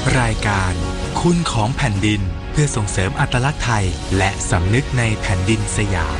รายการคุณของแผ่นดินเพื่อส่งเสริมอัตลักษณ์ไทยและสำนึกในแผ่นดินสยาม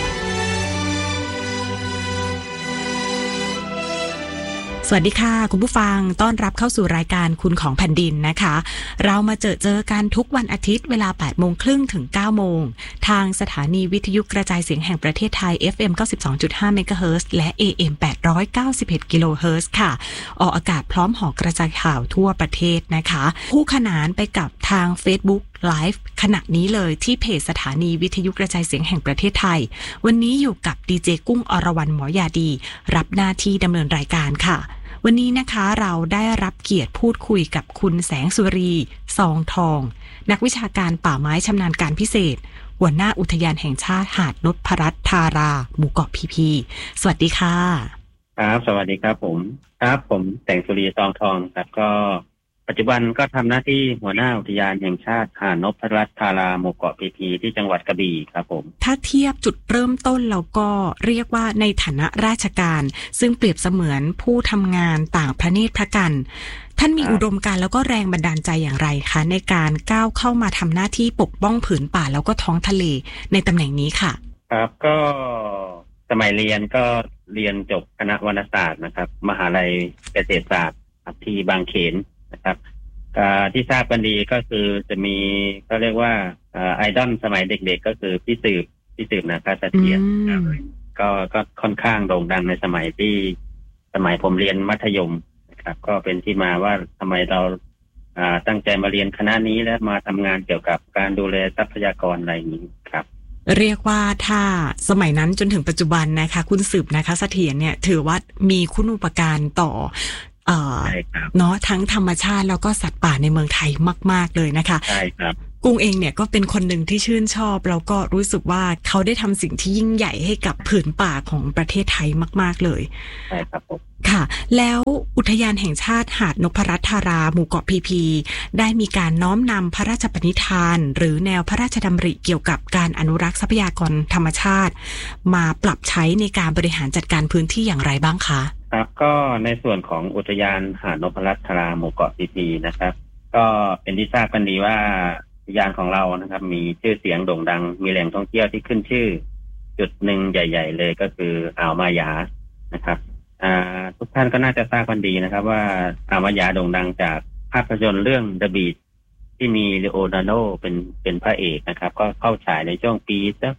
สวัสดีค่ะคุณผู้ฟังต้อนรับเข้าสู่รายการคุณของแผ่นดินนะคะเรามาเจอกันทุกวันอาทิตย์เวลา 8:30 ถึง 9 โมงทางสถานีวิทยุกระจายเสียงแห่งประเทศไทย FM 92.5 เมกะเฮิรตซ์และ AM 891 กิโลเฮิรตซ์ค่ะออกอากาศพร้อมหอกระจายข่าวทั่วประเทศนะคะคู่ขนานไปกับทาง Facebook Live ขณะนี้เลยที่เพจสถานีวิทยุกระจายเสียงแห่งประเทศไทยวันนี้อยู่กับดีเจกุ้งอรวรรณหมอยาดีรับหน้าที่ดำเนินรายการค่ะวันนี้นะคะเราได้รับเกียรติพูดคุยกับคุณแสงสุรีซองทองนักวิชาการป่าไม้ชำนาญการพิเศษหัวหน้าอุทยานแห่งชาติหาดนพรัตน์ธาราหมู่เกาะพีพีสวัสดีค่ะครับสวัสดีครับผมแสงสุรีซองทองครับก็ปัจจุบันก็ทำหน้าที่หัวหน้าอุทยานแห่งชาติหาดนพรัตน์ธาราหมู่เกาะพีพีที่จังหวัดกระบี่ครับผมถ้าเทียบจุดเริ่มต้นแล้วก็เรียกว่าในฐานะราชการซึ่งเปรียบเสมือนผู้ทำงานต่างพระเนตรพระกันท่านมีอุดมการณ์แล้วก็แรงบันดาลใจอย่างไรคะในการก้าวเข้ามาทำหน้าที่ปกป้องผืนป่าแล้วก็ท้องทะเลในตำแหน่งนี้ค่ะครับก็สมัยเรียนก็เรียนจบคณะวรรณศาสตร์นะครับมหาลัยเกษตรศาสตร์ที่บางเขนนะครับที่ทราบกันดีก็คือจะมีก็เรียกว่าไอดอลสมัยเด็กๆก็คือพี่สืบนะครับเสถียรก็ค่อนข้างโด่งดังในสมัยผมเรียนมัธยมนะครับก็เป็นที่มาว่าทำไมเราตั้งใจมาเรียนคณะนี้และมาทำงานเกี่ยวกับการดูแลทรัพยากรอะไรอย่างนี้ครับเรียกว่าถ้าสมัยนั้นจนถึงปัจจุบันนะคะคุณสืบนะคะเสถียรเนี่ยถือว่ามีคุณูปการต่อเนาะทั้งธรรมชาติแล้วก็สัตว์ป่าในเมืองไทยมากๆเลยนะคะใช่ครับกุ้งเองเนี่ยก็เป็นคนหนึ่งที่ชื่นชอบแล้วก็รู้สึกว่าเขาได้ทำสิ่งที่ยิ่งใหญ่ให้กับผืนป่าของประเทศไทยมากๆเลยใช่ครับผมค่ะแล้วอุทยานแห่งชาติหาดนพรัตน์ธาราหมู่เกาะพีพีได้มีการน้อมนำพระราชปณิธานหรือแนวพระราชดำริเกี่ยวกับการอนุรักษ์ทรัพยากรธรรมชาติมาปรับใช้ในการบริหารจัดการพื้นที่อย่างไรบ้างคะครับก็ในส่วนของอุทยานหาดนพรัตน์ธาราหมู่เกาะพีพีนะครับก็เป็นที่ทราบกันดีว่าอุทยานของเรานะครับมีชื่อเสียงโด่งดังมีแหล่งท่องเที่ยวที่ขึ้นชื่อจุดหนึ่งใหญ่ๆเลยก็คืออ่าวมายานะครับทุกท่านก็น่าจะทราบกันดีนะครับว่าอ่าวมายาโด่งดังจากภาพยนตร์เรื่อง The Beach ที่มีลีโอนาร์โดเป็นพระเอกนะครับก็เข้าฉายในช่วงปีสัก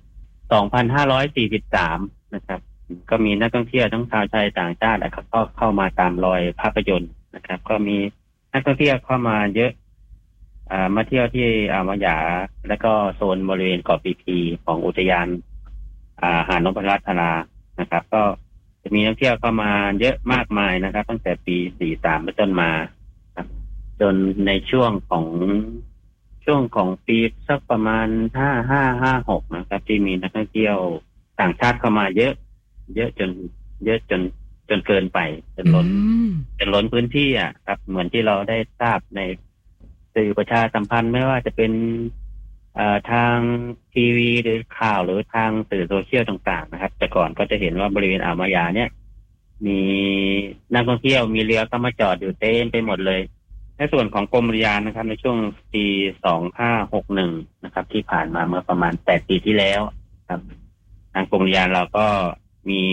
2543นะครับก็มีนักท่องเที่ยวทั้งชาวไทยต่างชาตินะครับก็เข้ามาตามรอยภาพยนตร์นะครับก็มีนักท่องเที่ยวเข้ามาเยอะมาเที่ยวที่อ่าวมายาและก็โซนบริเวณเกาะพีพีของอุทยานหาดนพรัตน์ธารานะครับก็จะมีนักเที่ยวเข้ามาเยอะมากมายนะครับตั้งแต่ปี43เป็นต้นมาครับจนในช่วงของปีสักประมาณ5556นะครับที่มีนักท่องเที่ยวต่างชาติเข้ามาเยอะจนเกินไปจนล้นพื้นที่ครับเหมือนที่เราได้ทราบในสื่อประชาสัมพันธ์ไม่ว่าจะเป็นทางทีวีหรือข่าวหรือทางสื่อโซเชียลต่างๆนะครับแต่ก่อนก็จะเห็นว่าบริเวณอ่าวมายาเนี่ยมีนักท่องเที่ยวมีเรือเข้ามาจอดอยู่เต็มไปหมดเลยในส่วนของกรมอุทยานนะครับในช่วงปี2561นะครับที่ผ่านมาเมื่อประมาณ8ปีที่แล้วครับทางกรมอุทยานเราก็มี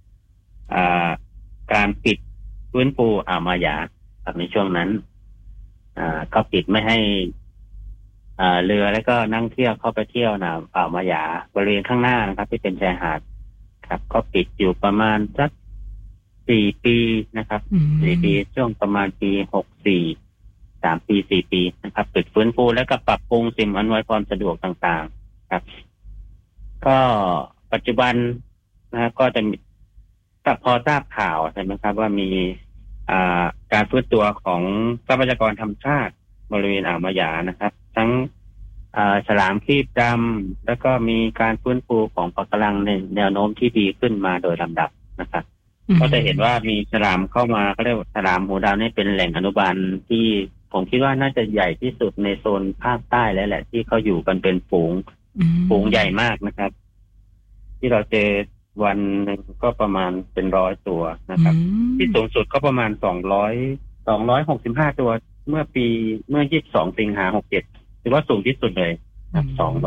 การปิดฟื้นฟูอ่าวมายาครับในช่วงนั้นก็ปิดไม่ให้เรือแล้วก็นั่งเที่ยวเข้าไปเที่ยวอ่าวมายาบริเวณข้างหน้านะครับที่เป็นชายหาดครับก็ปิดอยู่ประมาณสัก4 ปีนะครับ4 ปีช่วงประมาณปี64 3 ปี 4 ปีนะครับปิดฟื้นฟูแล้วก็ปรับปรุงสิ่งอำนวยความสะดวกต่างๆครับก็ปัจจุบันนะก็จะพอทราบข่าวใช่ไหมครับว่ามีการฟื้นตัวของทรัพยากรธรรมชาติบริเวณอ่าวมายานะครับทั้งฉลามครีบดำแล้วก็มีการฟื้นฟูของปะการังในแนวโน้มที่ดีขึ้นมาโดยลำดับนะครับก็จะเห็นว่ามีฉลามเข้ามาเขาเรียกว่าฉลามหูดำนี่เป็นแหล่งอนุบาลที่ผมคิดว่าน่าจะใหญ่ที่สุดในโซนภาคใต้แล้วแหละที่เขาอยู่กันเป็นฝูงใหญ่มากนะครับที่เราเจอวันนึงก็ประมาณเป็น100 ตัวนะครับที่สูงสุดก็ประมาณ265 ตัวเมื่อ22 สิงหา 67ถือว่าสูงที่สุดเลยครับ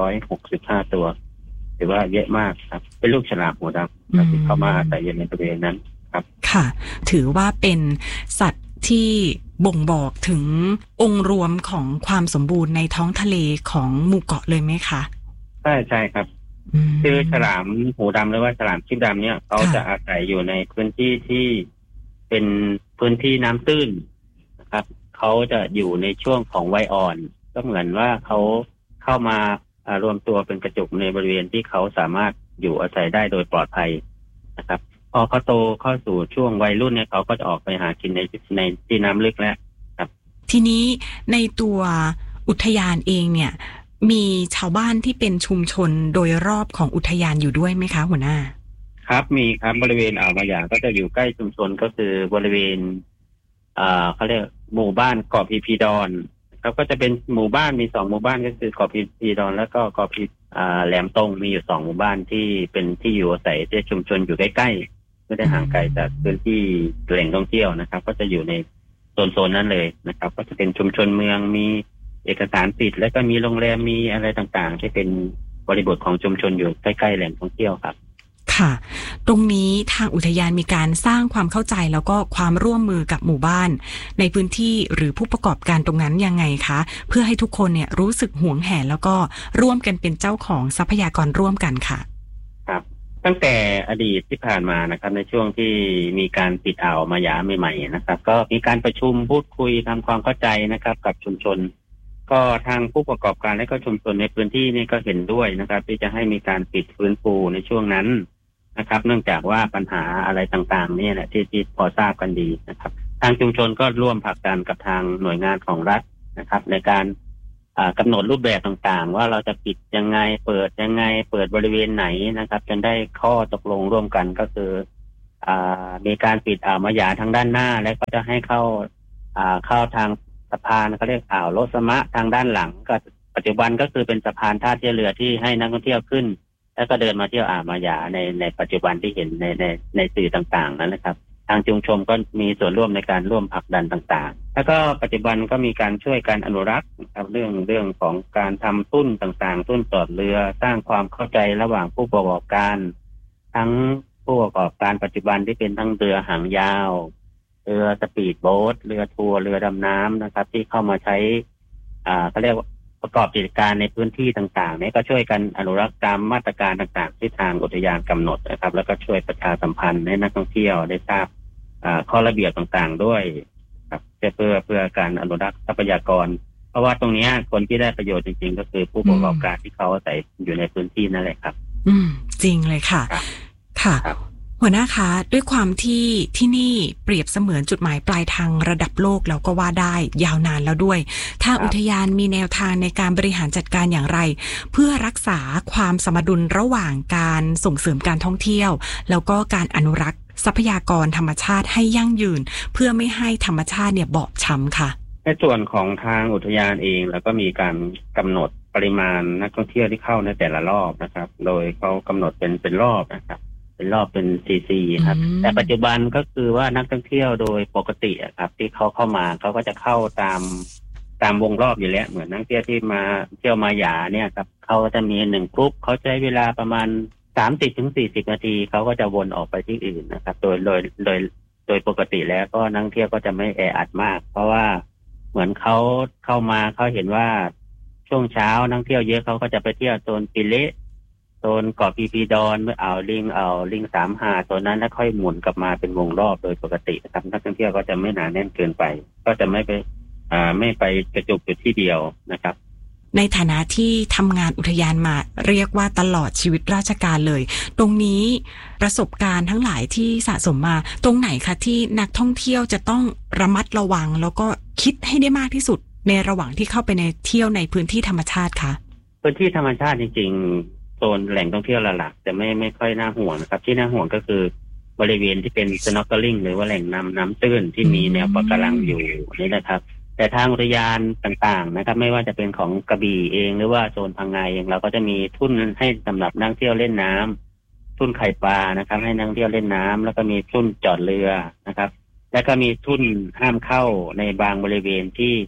265 ตัวถือว่าเยอะมากครับเป็นลูกฉลามหัวดำที่เข้ามาอาศัยอยู่ในบริเวณนั้นครับค่ะถือว่าเป็นสัตว์ที่บ่งบอกถึงองค์รวมของความสมบูรณ์ในท้องทะเลของหมู่เกาะเลยไหมคะใช่ครับคือฉลามหูดำหรือว่าฉลามครีบดำเนี่ยเขาจะอาศัยอยู่ในพื้นที่ที่เป็นพื้นที่น้ำตื้นนะครับเขาจะอยู่ในช่วงของวัยอ่อนก็เหมือนว่าเขาเข้ามารวมตัวเป็นกระจุกในบริเวณที่เขาสามารถอยู่อาศัยได้โดยปลอดภัยนะครับพอเขาโตเข้าสู่ช่วงวัยรุ่นเนี่ยเขาก็จะออกไปหากินในที่น้ำลึกแล้วครับทีนี้ในตัวอุทยานเองเนี่ยมีชาวบ้านที่เป็นชุมชนโดยรอบของอุทยานอยู่ด้วยไหมคะหัวหน้าครับมีครับบริเวณอ่าวมายาก็จะอยู่ใกล้ชุมชนก็คือบริเวณเขาเรียกหมู่บ้านเกาะพีพีดอนครับก็จะเป็นหมู่บ้านมี2 หมู่บ้านก็คือเกาะพีพีดอนแล้วก็เกาะพีแหลมตรงมีอยู่2 หมู่บ้านที่เป็นที่อยู่อาศัยที่ชุมชนอยู่ใกล้ๆไม่ได้ห่างไกลจากพื้นที่แหล่งท่องเที่ยวนะครับก็จะอยู่ในโซนนั้นเลยนะครับก็จะเป็นชุมชนเมืองมีเอกสารสิทธิ์แล้วก็มีโรงแรมมีอะไรต่างๆที่เป็นบริบทของชุมชนอยู่ใกล้ๆแหล่งท่องเที่ยวครับค่ะตรงนี้ทางอุทยานมีการสร้างความเข้าใจแล้วก็ความร่วมมือกับหมู่บ้านในพื้นที่หรือผู้ประกอบการตรงนั้นยังไงคะเพื่อให้ทุกคนเนี่ยรู้สึกหวงแหนแล้วก็ร่วมกันเป็นเจ้าของทรัพยากรร่วมกันค่ะครับตั้งแต่อดีตที่ผ่านมานะครับในช่วงที่มีการปิดอ่าวมายาใหม่ๆนะครับก็มีการประชุมพูดคุยทำความเข้าใจนะครับกับชุมชนก็ทางผู้ประกอบการและก็ชุมชนในพื้นที่นี่ก็เห็นด้วยนะครับที่จะให้มีการปิดฟื้นฟูในช่วงนั้นนะครับเนื่องจากว่าปัญหาอะไรต่างๆนี่แหละที่พอทราบกันดีนะครับทางชุมชนก็ร่วมผลักดันกับทางหน่วยงานของรัฐนะครับในการกำหนดรูปแบบต่างๆว่าเราจะปิดยังไงเปิดยังไงเปิดบริเวณไหนนะครับจนได้ข้อตกลงร่วมกันก็คือมีการปิดอ่าวมายาทางด้านหน้าและก็จะให้เข้าทางสะพานเขาเรียกอ่าวโลสมะทางด้านหลังก็ปัจจุบันก็คือเป็นสะพานท่าเทียบเรือที่ให้นักท่องเที่ยวขึ้นแล้วก็เดินมาเที่ยวอ่าวมายาในปัจจุบันที่เห็นในสื่อต่างๆนั้นนะครับทางชุมชนก็มีส่วนร่วมในการร่วมผลักดันต่างๆแล้วก็ปัจจุบันก็มีการช่วยกันอนุรักษ์ครับเรื่องของการทำทุ่นต่างๆทุ่นจอดเรือสร้างความเข้าใจระหว่างผู้ประกอบการทั้งผู้ประกอบการปัจจุบันที่เป็นทั้งเรือหางยาวเรือสปีดโบ๊ทเรือทัวร์เรือดำน้ำนะครับที่เข้ามาใช้เขาเรียกว่าประกอบกิจการในพื้นที่ต่างๆนี้ก็ช่วยกันอนุรักษ์ตามมาตรการต่างๆที่ทางอุทยานกำหนดนะครับแล้วก็ช่วยประชาสัมพันธ์ให้นักท่องเที่ยวได้ทราบข้อระเบียบต่างๆด้วยครับเพื่อการอนุรักษ์ทรัพยากรเพราะว่าตรงนี้คนที่ได้ประโยชน์จริงๆก็คือผู้ประกอบการที่เขาอาศัยอยู่ในพื้นที่นั่นแหละครับจริงเลยค่ะค่ะหัวหน้าคะด้วยความที่นี่เปรียบเสมือนจุดหมายปลายทางระดับโลกแล้วก็ว่าได้ยาวนานแล้วด้วยทางอุทยานมีแนวทางในการบริหารจัดการอย่างไรเพื่อรักษาความสมดุลระหว่างการส่งเสริมการท่องเที่ยวแล้วก็การอนุรักษ์ทรัพยากรธรรมชาติให้ยั่งยืนเพื่อไม่ให้ธรรมชาติเนี่ยบอบช้ำค่ะในส่วนของทางอุทยานเองแล้วก็มีการกำหนดปริมาณนักท่องเที่ยวที่เข้าในแต่ละรอบนะครับโดยเขากำหนดเป็นรอบนะครับเป็นรอบเป็นซีครับแต่ปัจจุบันก็คือว่านักท่องเที่ยวโดยปกติครับที่เขาเข้ามาเขาก็จะเข้าตามวงรอบอยู่แล้วเหมือนนักท่องเที่ยวที่มาเที่ยวมายาเนี่ยครับเขาจะมี1 กรุ๊ปเขาใช้เวลาประมาณ30-40 นาทีเขาก็จะวนออกไปที่อื่นนะครับโดยปกติแล้วก็นักท่องเที่ยวก็จะไม่แออัดมากเพราะว่าเหมือนเขาเข้ามาเขาเห็นว่าช่วงเช้านักท่องเที่ยวเยอะเขาก็จะไปเที่ยวโซนปิเละโซนเกาะพีพีดอนอ่าวลิง3 หาดโซนนั้นแล้วค่อยหมุนกลับมาเป็นวงรอบโดยปกตินะครับนักท่องเที่ยวก็จะไม่หนาแน่นเกินไปก็จะไม่ไปกระจุกอยู่ที่เดียวนะครับในฐานะที่ทำงานอุทยานมาเรียกว่าตลอดชีวิตราชการเลยตรงนี้ประสบการณ์ทั้งหลายที่สะสมมาตรงไหนคะที่นักท่องเที่ยวจะต้องระมัดระวังแล้วก็คิดให้ได้มากที่สุดในระหว่างที่เข้าไปในเที่ยวในพื้นที่ธรรมชาติคะพื้นที่ธรรมชาติจริงๆโซนแหล่งท่องเที่ยวหลักๆจะไม่ค่อยน่าห่วงนะครับที่น่าห่วงก็คือบริเวณที่เป็น snorkeling หรือว่าแหล่งน้ำตื้นที่มีแนวปะการังอยู่นี่นะครับแต่ทางอุทยานต่างๆนะครับไม่ว่าจะเป็นของกระบี่เองหรือว่าโซนพังงาเองเราก็จะมีทุ่นให้สำหรับนักเที่ยวเล่นน้ำทุ่นไข่ปลานะครับให้นักเที่ยวเล่นน้ำแล้วก็มีทุ่นจอดเรือนะครับแล้วก็มีทุ่นห้ามเข้าในบางบริเวณที่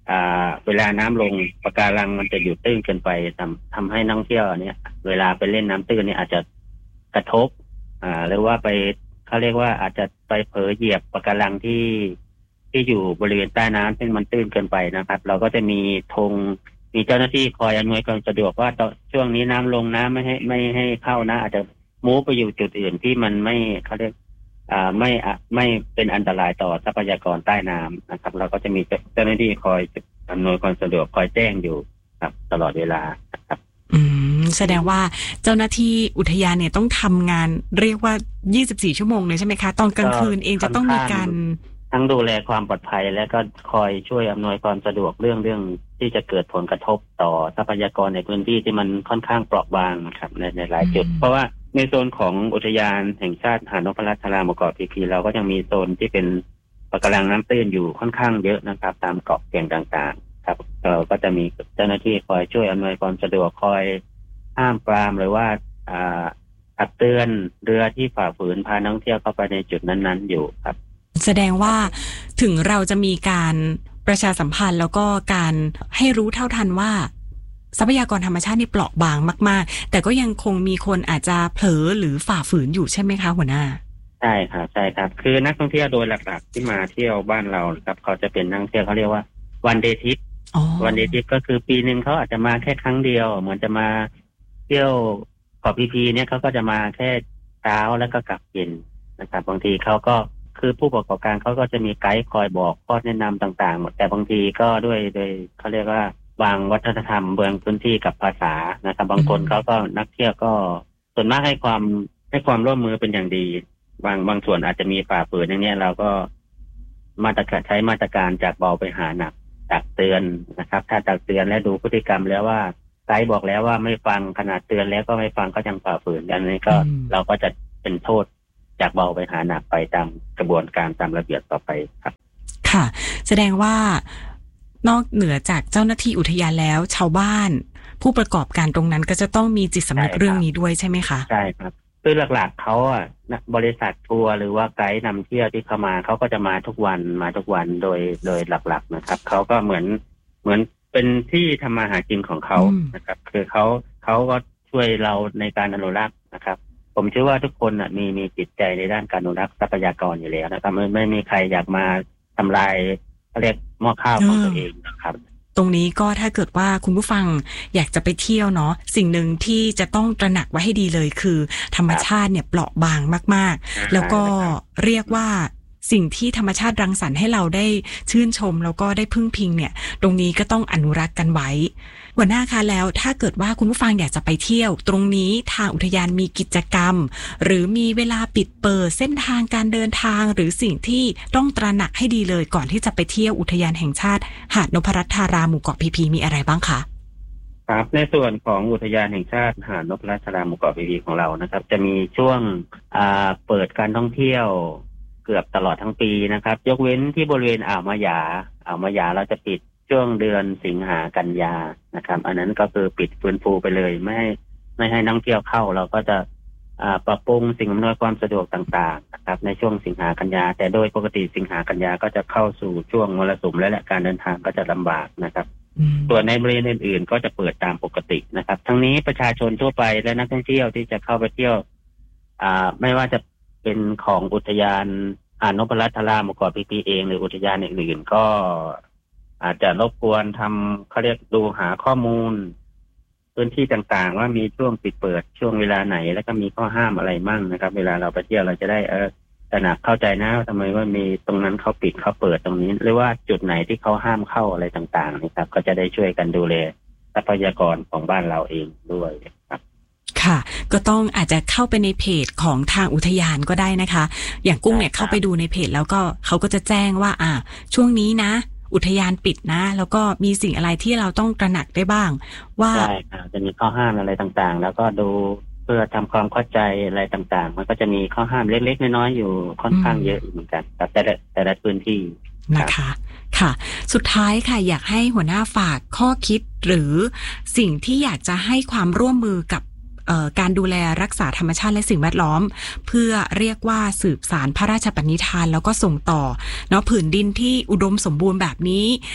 เวลาน้ำลงปะการังมันจะอยู่ตื้นเกินไปทำให้นักท่องเที่ยวเนี่ยเวลาไปเล่นน้ำตื้นเนี่ยอาจจะกระทบหรือว่าไปเขาเรียกว่าอาจจะไปเผลอเหยียบปะการังที่อยู่บริเวณใต้น้ำซึ่งมันตื้นเกินไปนะครับเราก็จะมีธงมีเจ้าหน้าที่คอยอำนวยความสะดวกว่าช่วงนี้น้ำลงนะไม่ให้เข้านะอาจจะมูฟไปอยู่จุดอื่นที่มันไม่เขาเรียกไม่เป็นอันตรายต่อทรัพยากรใต้น้ำนะครับเราก็จะมีเจ้าหน้าที่คอยอำนวยความสะดวกคอยแจ้งอยู่ครับตลอดเวลาครับแสดงว่าเจ้าหน้าที่อุทยานเนี่ยต้องทำงานเรียกว่า24ชั่วโมงเลยใช่ไหมคะตอนกลางคืนเองจะต้องมีการทั้งดูแลความปลอดภัยและก็คอยช่วยอำนวยความสะดวกเรื่องที่จะเกิดผลกระทบต่อทรัพยากรในพื้นที่ที่มันค่อนข้างเปราะบางนะครับในหลายจุดเพราะว่าในโซนของอุทยานแห่งชาติหาดนพรัตน์ธาราหมู่เกาะพีพีเราก็ยังมีโซนที่เป็นปะการังน้ำตื้นอยู่ค่อนข้างเยอะนะครับตามเกาะแก่งต่างๆครับเราก็จะมีเจ้าหน้าที่คอยช่วยอำนวยความสะดวกคอยห้ามปรามหรือว่าตักเตือนเรือที่ฝ่าฝืนพานักท่องเที่ยวเข้าไปในจุดนั้นๆอยู่ครับแสดงว่าถึงเราจะมีการประชาสัมพันธ์แล้วก็การให้รู้เท่าทันว่าทรัพยากรธรรมชาตินี่เปราะบางมากๆแต่ก็ยังคงมีคนอาจจะเผลอหรือฝ่าฝืนอยู่ใช่ไหมคะหัวหน้าใช่ครับคือนักท่องเที่ยวโดยหลักๆที่มาเที่ยวบ้านเราครับเขาจะเป็นนักท่องเที่ยวเขาเรียกว่าวันเดย์ทริปวันเดย์ทริปก็คือปีนึงเขาอาจจะมาแค่ครั้งเดียวเหมือนจะมาเที่ยวเกาะพีพีเนี่ยเขาก็จะมาแค่เช้าแล้วก็กลับเย็นนะครับบางทีเขาก็คือผู้ประกอบการเขาก็จะมีไกด์คอยบอกข้อแนะนำต่างๆแต่บางทีก็ด้วยเขาเรียกว่าบางวัฒนธรรมเบืองพื้นที่กับภาษานะครับบางคนเขาก็นักเที่ยวก็ส่วนมากให้ความร่วมมือเป็นอย่างดีบางส่วนอาจจะมีฝ่าฝืนอย่างนี้เราก็ใช้มาตรการจากเบาไปหาหนักตักเตือนนะครับถ้าตักเตือนและดูพฤติกรรมแล้วว่าไกด์บอกแล้วว่าไม่ฟังขนาดเตือนแล้วก็ไม่ฟังก็ยังฝ่าฝืนอันนี้ก็เราก็จะเป็นโทษจากเบาไปหาหนักไปตามกระบวนการตามระเบียบต่อไปครับค่ะแสดงว่านอกเหนือจากเจ้าหน้าที่อุทยานแล้วชาวบ้านผู้ประกอบการตรงนั้นก็จะต้องมีจิตสำนึกเรื่องนี้ด้วยใช่ไหมคะใช่ครับคือหลักๆเขาบริษัททัวร์หรือว่าไกด์นำเที่ยวที่เข้ามาเขาก็จะมาทุกวันโดยหลักๆนะครับเขาก็เหมือนเป็นที่ทำมาหากินของเขานะครับคือเขาก็ช่วยเราในการอนุรักษ์นะครับผมเชื่อว่าทุกคนมีจิตใจในด้านการอนุรักษ์ทรัพยากรอยู่แล้วนะครับไม่มีใครอยากมาทำลายเรียกหม้อข้าวของตัวเองนะครับตรงนี้ก็ถ้าเกิดว่าคุณผู้ฟังอยากจะไปเที่ยวเนาะสิ่งหนึ่งที่จะต้องตระหนักไว้ให้ดีเลยคือธรรมชาติเนี่ยเปราะบางมากๆแล้วก็เรียกว่าสิ่งที่ธรรมชาติรังสรรค์ให้เราได้ชื่นชมแล้วก็ได้พึ่งพิงเนี่ยตรงนี้ก็ต้องอนุรักษ์กันไว้หัวหน้าคะแล้วถ้าเกิดว่าคุณผู้ฟังอยากจะไปเที่ยวตรงนี้ทางอุทยานมีกิจกรรมหรือมีเวลาปิดเปิดเส้นทางการเดินทางหรือสิ่งที่ต้องตระหนักให้ดีเลยก่อนที่จะไปเที่ยวอุทยานแห่งชาติหาดนพรัตน์ธาราหมู่เกาะพีพีมีอะไรบ้างคะครับในส่วนของอุทยานแห่งชาติหาดนพรัตน์ธาราหมู่เกาะพีพีของเรานะครับจะมีช่วงเปิดการท่องเที่ยวเกือบตลอดทั้งปีนะครับยกเว้นที่บริเวณอ่าวมะหยาเราจะปิดช่วงเดือนสิงหากันยานะครับอันนั้นก็คือปิดฟื้นฟูไปเลยไม่ให้นักท่องเที่ยวเข้าเราก็จะปรับปรุงสิ่งอำนวยความสะดวกต่างๆนะครับในช่วงสิงหากันยาแต่โดยปกติสิงหากันยาก็จะเข้าสู่ช่วงมรสุมและการเดินทางก็จะลำบากนะครับส่วนในบริเวณอื่นๆก็จะเปิดตามปกตินะครับทั้งนี้ประชาชนทั่วไปและนักท่องเที่ยวที่จะเข้าไปเที่ยวไม่ว่าจะเป็นของอุทยานหาดนพรัตน์ธาราหมู่เกาะพีพีเองหรืออุทยานอื่นๆก็อาจจะรบกวนเขาเรียกดูหาข้อมูลพื้นที่ต่างๆว่ามีช่วงปิดเปิดช่วงเวลาไหนแล้วก็มีข้อห้ามอะไรมั่งนะครับเวลาเราไปเที่ยวเราจะได้ตระหนักเข้าใจนะทำไมว่ามีตรงนั้นเขาปิดเขาเปิดตรงนี้หรือว่าจุดไหนที่เขาห้ามเข้าอะไรต่างๆนะครับก็จะได้ช่วยกันดูแลทรัพยากรของบ้านเราเองด้วยครับค่ะก็ต้องอาจจะเข้าไปในเพจของทางอุทยานก็ได้นะคะอย่างกุ้งเนี่ยเข้าไปดูในเพจแล้วก็เขาก็จะแจ้งว่าช่วงนี้นะอุทยานปิดนะแล้วก็มีสิ่งอะไรที่เราต้องตระหนักได้บ้างว่าใช่ครับจะมีข้อห้ามอะไรต่างๆแล้วก็ดูเพื่อทำความเข้าใจอะไรต่างๆมันก็จะมีข้อห้ามเล็กๆน้อยๆอยู่ค่อนข้างเยอะเหมือนกันแต่ละพื้นที่นะคะค่ะสุดท้ายค่ะอยากให้หัวหน้าฝากข้อคิดหรือสิ่งที่อยากจะให้ความร่วมมือกับการดูแลรักษาธรรมชาติและสิ่งแวดล้อมเพื่อเรียกว่าสืบสานพระราชปณิธานแล้วก็ส่งต่อเนาะผืนดินที่อุดมสมบูรณ์แบบนี้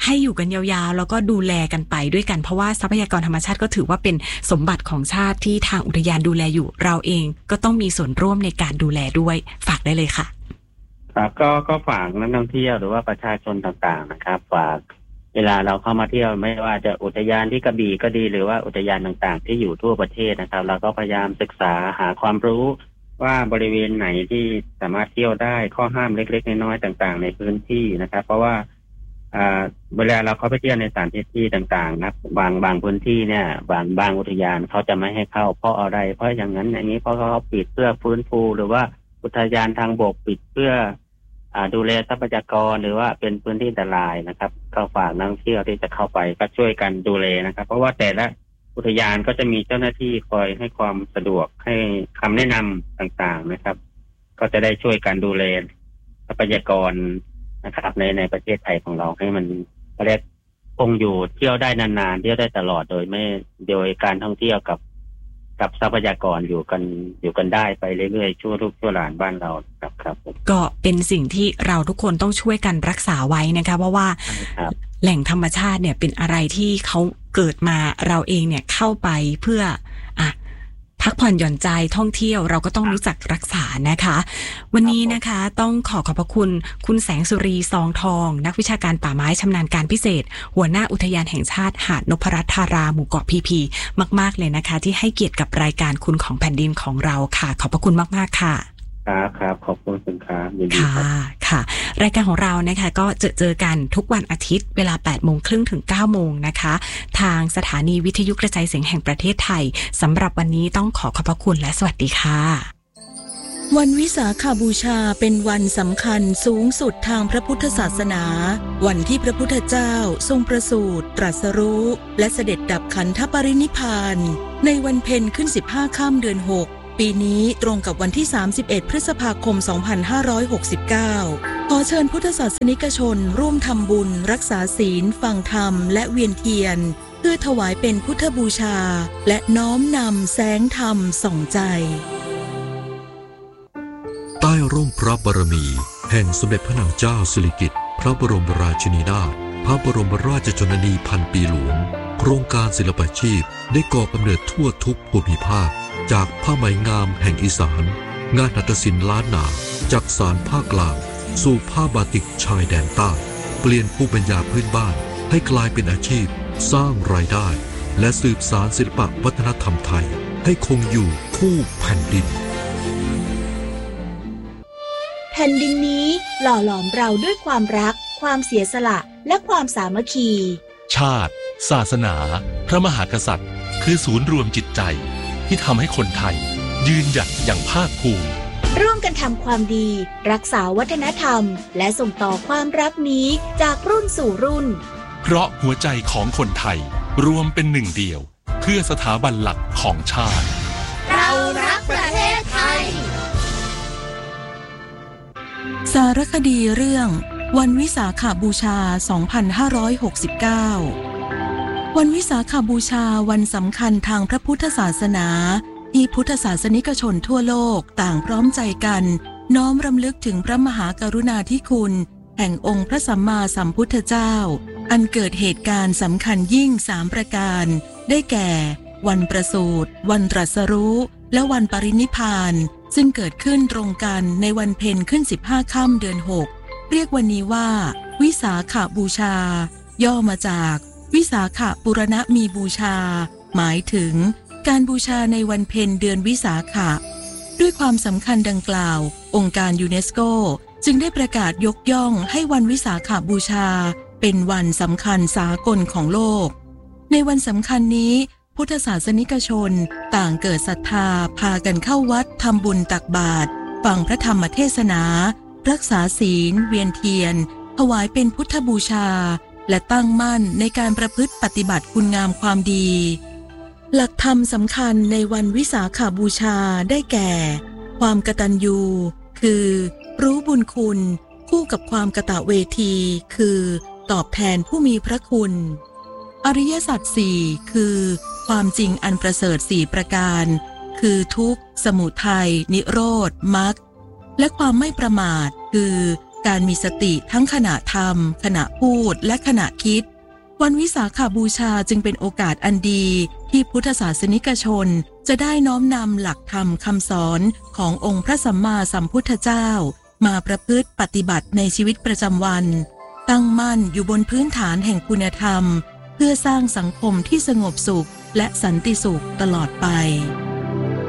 ให้อยู่กันยาวๆแล้วก็ดูแลกันไปด้วยกันเพราะว่าทรัพยากรธรรมชาติก็ถือว่าเป็นสมบัติของชาติที่ทางอุทยานดูแลอยู่เราเองก็ต้องมีส่วนร่วมในการดูแลด้วยฝากได้เลยค่ะครับก็ฝากนักท่องเที่ยวหรือว่าประชาชนต่างๆนะครับฝากเวลาเราเข้ามาเที่ยวไม่ว่าจะอุทยานที่กระบี่ก็ดีหรือว่าอุทยานต่างๆที่อยู่ทั่วประเทศนะครับเราก็พยายามศึกษาหาความรู้ว่าบริเวณไหนที่สามารถเที่ยวได้ข้อห้ามเล็กๆน้อยๆต่างๆในพื้นที่นะครับเพราะว่าเวลาเราเข้าไปเที่ยวในสถานที่ต่างๆนะบางพื้นที่เนี่ยบางอุทยานเขาจะไม่ให้เข้าเพราะอะไรเพราะอย่างนั้นอย่างนี้เพราะเขาปิดเพื่อฟื้นฟูหรือว่าอุทยานทางบกปิดเพื่อดูแลทรัพยากรหรือว่าเป็นพื้นที่อันตรายนะครับก็ฝากนักท่องเที่ยวที่จะเข้าไปก็ช่วยกันดูแลนะครับเพราะว่าแต่ละอุทยานก็จะมีเจ้าหน้าที่คอยให้ความสะดวกให้คำแนะนำต่างๆนะครับก็จะได้ช่วยกันดูแลทรัพยากรนะครับในประเทศไทยของเราให้มันเรียกคงอยู่เที่ยวได้นานๆเที่ยวได้ตลอดโดยการท่องเที่ยวกับทรัพยากรอยู่กันได้ไปเรื่อยๆชั่วลูกชั่วหลานบ้านเราครับก็เป็นสิ่งที่เราทุกคนต้องช่วยกันรักษาไว้นะคะเพราะว่าแหล่งธรรมชาติเนี่ยเป็นอะไรที่เขาเกิดมาเราเองเนี่ยเข้าไปเพื่อพักผ่อนหย่อนใจท่องเที่ยวเราก็ต้องรู้จักรักษานะคะวันนี้นะคะต้องขอบพระคุณคุณแสงสุรีซองทองนักวิชาการป่าไม้ชำนาญการพิเศษหัวหน้าอุทยานแห่งชาติหาดนพรัตน์ธาราหมู่เกาะพีพีมากๆเลยนะคะที่ให้เกียรติกับรายการคุณของแผ่นดินของเราค่ะขอบพระคุณมากๆค่ะครับขอบคุณคุณครับยินดีครับค่ะรายการของเรานะคะก็เจอกันทุกวันอาทิตย์เวลา 8:30 นถึง 9:00 นนะคะทางสถานีวิทยุกระจายเสียงแห่งประเทศไทยสำหรับวันนี้ต้องขอบพระคุณและสวัสดีค่ะวันวิสาขบูชาเป็นวันสำคัญสูงสุดทางพระพุทธศาสนาวันที่พระพุทธเจ้าทรงประสูติตรัสรู้และเสด็จดับขันธปรินิพพานในวันเพ็ญขึ้น15ค่ำเดือน6ปีนี้ตรงกับวันที่31พฤษภาคม2569ขอเชิญพุทธศาสนิกชนร่วมทำบุญรักษาศีลฟังธรรมและเวียนเทียนเพื่อถวายเป็นพุทธบูชาและน้อมนำแสงธรรมส่องใจใต้ร่มพระบารมีแห่งสมเด็จพระนางเจ้าสิริกิติ์พระบรมราชินีนาถพระบรมราชชนนีพันปีหลวงโครงการศิลปาชีพได้ก่อกำเนิดทั่วทุกภูมิภาคจากผ้าไหมงามแห่งอีสานงานหัตถศิลป์ล้านนาจากสานภาคกลางสู่ผ้าบาติกชายแดนใต้เปลี่ยนภูมิปัญญาพื้นบ้านให้กลายเป็นอาชีพสร้างรายได้และสืบสานศิลปวัฒนธรรมไทยให้คงอยู่คู่แผ่นดินแผ่นดินนี้หล่อหลอมเราด้วยความรักความเสียสละและความสามัคคีชาติศาสนาพระมหากษัตริย์คือศูนย์รวมจิตใจที่ทำให้คนไทยยืนหยัดอย่างภาคภูมิร่วมกันทำความดีรักษาวัฒนธรรมและส่งต่อความรักนี้จากรุ่นสู่รุ่นเพราะหัวใจของคนไทยรวมเป็นหนึ่งเดียวเพื่อสถาบันหลักของชาติเรารักประเทศไทยสารคดีเรื่องวันวิสาขบูชา 2569 วันวิสาขบูชาวันสำคัญทางพระพุทธศาสนาที่พุทธศาสนิกชนทั่วโลกต่างพร้อมใจกันน้อมรำลึกถึงพระมหากรุณาธิคุณแห่งองค์พระสัมมาสัมพุทธเจ้าอันเกิดเหตุการณ์สำคัญยิ่ง3ประการได้แก่วันประสูติวันตรัสรู้และวันปรินิพพานซึ่งเกิดขึ้นตรงกันในวันเพ็ญขึ้น15ค่ำเดือน6เรียกวันนี้ว่าวิสาขบูชาย่อมาจากวิสาขปุรณมีบูชาหมายถึงการบูชาในวันเพ็ญเดือนวิสาขะด้วยความสำคัญดังกล่าวองค์การยูเนสโกจึงได้ประกาศยกย่องให้วันวิสาขบูชาเป็นวันสำคัญสากลของโลกในวันสำคัญนี้พุทธศาสนิกชนต่างเกิดศรัทธาพากันเข้าวัดทำบุญตักบาตรฟังพระธรรมเทศนารักษาศีลเวียนเทียนถวายเป็นพุทธบูชาและตั้งมั่นในการประพฤติปฏิบัติคุณงามความดีหลักธรรมสำคัญในวันวิสาขบูชาได้แก่ความกตัญญูคือรู้บุญคุณคู่กับความกตเวทีคือตอบแทนผู้มีพระคุณอริยสัจสี่คือความจริงอันประเสริฐ4ประการคือทุกข์สมุทัยนิโรธมรรคและความไม่ประมาทคือการมีสติทั้งขณะทำขณะพูดและขณะคิดวันวิสาขบูชาจึงเป็นโอกาสอันดีที่พุทธศาสนิกชนจะได้น้อมนำหลักธรรมคำสอนขององค์พระสัมมาสัมพุทธเจ้ามาประพฤติปฏิบัติในชีวิตประจำวันตั้งมั่นอยู่บนพื้นฐานแห่งคุณธรรมเพื่อสร้างสังคมที่สงบสุขและสันติสุขตลอดไป